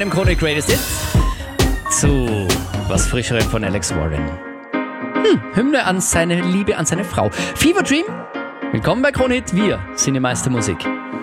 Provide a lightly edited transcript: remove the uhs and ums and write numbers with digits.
Im Krone Greatest Hits zu was Frischerem von Alex Warren. Hymne an seine Liebe, an seine Frau. Fever Dream, willkommen bei Krone Hit, wir sind die Meister Musik.